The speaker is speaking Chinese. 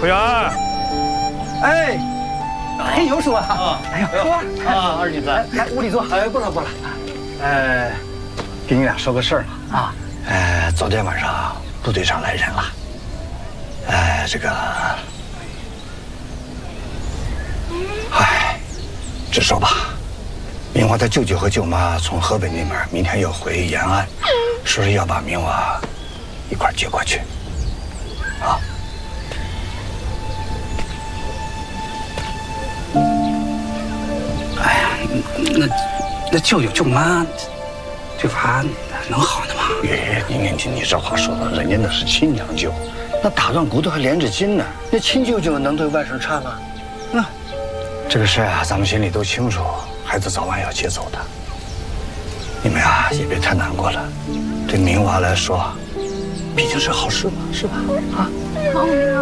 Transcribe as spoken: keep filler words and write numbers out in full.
服务员。 哎，嘿，有叔啊！啊，哎呦，叔啊，二女子， 来屋里坐。 哎，不了不了。 呃，给你俩说个事儿嘛。 啊， 呃，昨天晚上部队上来人了。呃，这个，哎，直说吧，明华的舅舅和舅妈从河北那边明天要回延安，说是要把明华一块接过去。啊。 哎呀，那那舅舅舅妈，这娃能好的吗？ 哎，你你你你这话说的，人家那是亲娘舅，那打断骨头还连着筋呢，那亲舅舅能对外甥差吗？那这个事啊，咱们心里都清楚，孩子早晚要接走的。你们啊，也别太难过了，对明娃来说，毕竟是好事嘛，是吧？啊。 好，明娃。